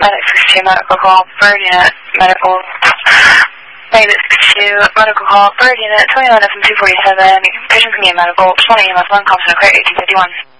Medic 62, medical call, bird unit, medical... Medic 62, medical call, bird unit, 29 FM 247, patient can be medical, 20 EMS 1, Compton Oak, 1851.